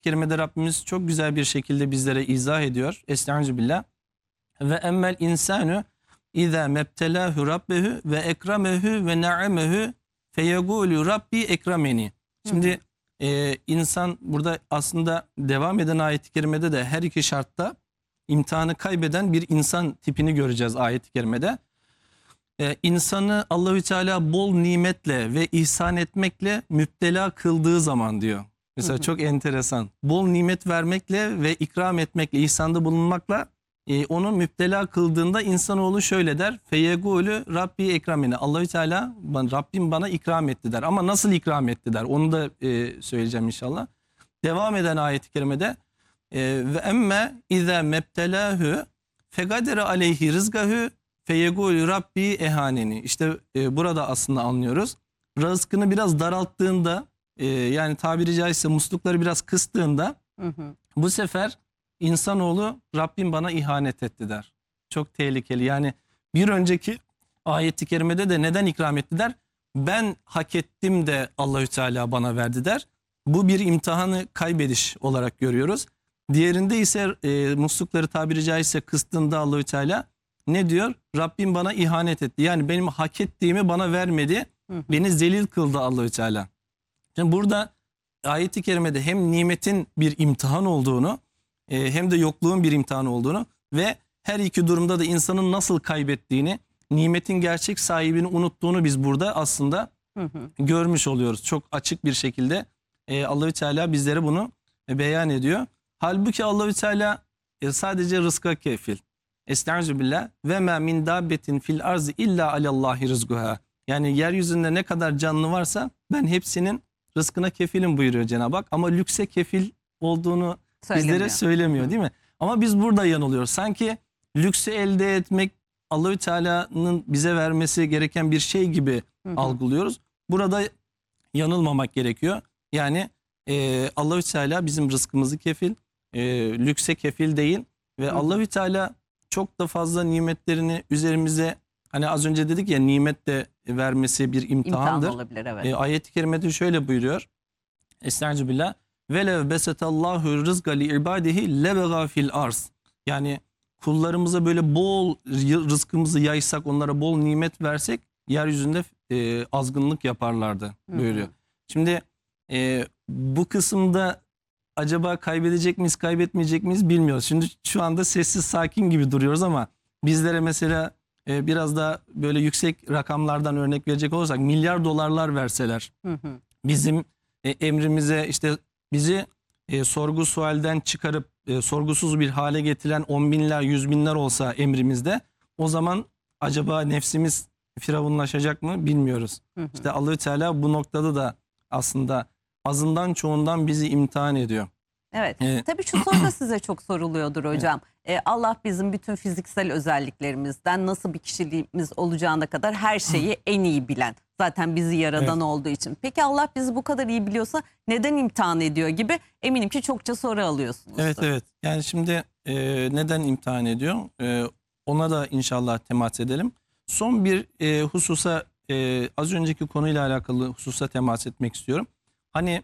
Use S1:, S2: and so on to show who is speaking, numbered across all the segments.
S1: kerimede Rabbimiz çok güzel bir şekilde bizlere izah ediyor. Estağfirullah. Ve emmel insanu İza mebtelahu rabbehu ve ekremehu ve na'amehu feyegulu Rabbi ekrameni. Şimdi insan burada aslında devam eden ayet-i kerimede de her iki şartta imtihanı kaybeden bir insan tipini göreceğiz ayet-i kerimede. İnsanı Allahü Teala bol nimetle ve ihsan etmekle müptela kıldığı zaman diyor. Mesela çok enteresan. Bol nimet vermekle ve ikram etmekle, ihsanda bulunmakla onu müptela kıldığında insanoğlu şöyle der. Feyegulü Rabbi ekramine. Allahü Teala Rabbim bana ikram etti der. Ama nasıl ikram etti der. Onu da söyleyeceğim inşallah. Devam eden ayet-i kerimede ve emme izâ mebtelâhü fegadere aleyhi rızgahu feyegulü Rabbi ehaneni. İşte burada aslında anlıyoruz. Rızkını biraz daralttığında yani tabiri caizse muslukları biraz kıstığında bu sefer İnsanoğlu Rabbim bana ihanet etti der. Çok tehlikeli. Yani bir önceki ayet-i kerimede de neden ikram etti der? Ben hak ettim de Allahü Teala bana verdi der. Bu bir imtihanı kaybediş olarak görüyoruz. Diğerinde ise muslukları tabiri caizse kıstığında Allahü Teala ne diyor? Rabbim bana ihanet etti. Yani benim hak ettiğimi bana vermedi. Beni zelil kıldı Allahü Teala. Şimdi burada ayet-i kerimede hem nimetin bir imtihan olduğunu hem de yokluğun bir imtihan olduğunu ve her iki durumda da insanın nasıl kaybettiğini, nimetin gerçek sahibini unuttuğunu biz burada aslında görmüş oluyoruz. Çok açık bir şekilde Allahü Teala bizlere bunu beyan ediyor. Halbuki Allahü Teala sadece rızka kefil. Estağfirullah ve ma min dabbetin fil arzi illa alallahi rızguha. Yani yeryüzünde ne kadar canlı varsa ben hepsinin rızkına kefilim buyuruyor Cenab-ı Hak. Ama lükse kefil olduğunu bizlere söylemiyor değil mi? Ama biz burada yanılıyoruz. Sanki lüksü elde etmek Allahü Teala'nın bize vermesi gereken bir şey gibi algılıyoruz. Burada yanılmamak gerekiyor. Yani Allahü Teala bizim rızkımızı kefil, lükse kefil değil ve Allahü Teala çok da fazla nimetlerini üzerimize, hani az önce dedik ya, nimet de vermesi bir imtihandır.
S2: İmtihan olabilir, evet.
S1: Ayet-i kerimede şöyle buyuruyor. Estağfirullah. Velev besetallahu rızqa li ibadihi lebega fil arz. Yani kullarımıza böyle bol rızkımızı yaysak, onlara bol nimet versek yeryüzünde azgınlık yaparlardı böyle. Şimdi bu kısımda acaba kaybedecek miyiz, kaybetmeyecek miyiz bilmiyoruz. Şimdi şu anda sessiz sakin gibi duruyoruz ama bizlere mesela biraz daha böyle yüksek rakamlardan örnek verecek olursak milyar dolarlar verseler bizim emrimize, işte bizi sorgu sualden çıkarıp sorgusuz bir hale getiren 10 binler, 100 binler olsa emrimizde, o zaman acaba nefsimiz firavunlaşacak mı bilmiyoruz. İşte Allahü Teala bu noktada da aslında azından çoğundan bizi imtihan ediyor.
S2: Evet. Tabii şu soru da size çok soruluyordur hocam. Allah bizim bütün fiziksel özelliklerimizden nasıl bir kişiliğimiz olacağına kadar her şeyi en iyi bilen. Zaten bizi yaradan olduğu için. Peki Allah bizi bu kadar iyi biliyorsa neden imtihan ediyor gibi eminim ki çokça soru alıyorsunuz.
S1: Evet. Yani şimdi neden imtihan ediyor? Ona da inşallah temas edelim. Son bir hususa, az önceki konuyla alakalı hususa temas etmek istiyorum. Hani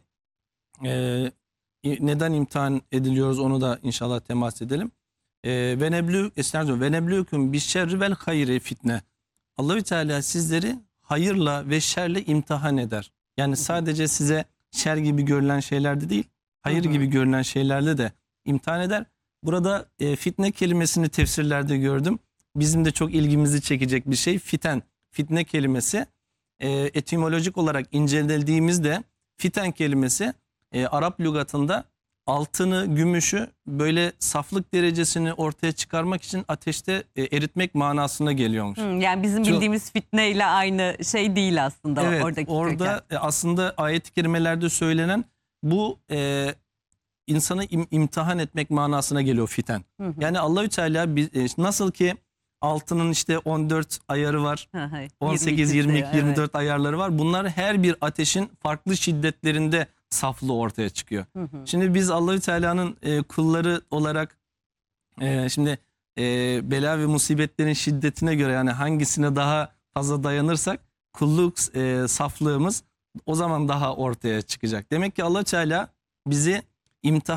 S1: neden imtihan ediliyoruz, onu da inşallah temas edelim. Ve neblûküm bişşerri vel hayri fitne. Allahü Teala sizleri hayırla ve şerle imtihan eder. Yani sadece size şer gibi görülen şeylerde değil, hayır gibi görülen şeylerle de imtihan eder. Burada fitne kelimesini tefsirlerde gördüm. Bizim de çok ilgimizi çekecek bir şey. Fitne kelimesi etimolojik olarak incelediğimizde fiten kelimesi Arap lügatında altını, gümüşü böyle saflık derecesini ortaya çıkarmak için ateşte eritmek manasına geliyormuş.
S2: Yani bizim bildiğimiz fitneyle aynı şey değil aslında.
S1: Evet,
S2: oradaki
S1: orada aslında ayet-i kerimelerde söylenen bu insanı imtihan etmek manasına geliyor fiten. Yani Allahü Teala nasıl ki altının işte 14 ayarı var, 18, 22, 24 ayarları var. Bunlar her bir ateşin farklı şiddetlerinde saflığı ortaya çıkıyor. Şimdi biz Allahü Teala'nın kulları olarak şimdi bela ve musibetlerin şiddetine göre, yani hangisine daha fazla dayanırsak kulluk saflığımız o zaman daha ortaya çıkacak. Demek ki Allahü Teala bizi imtihan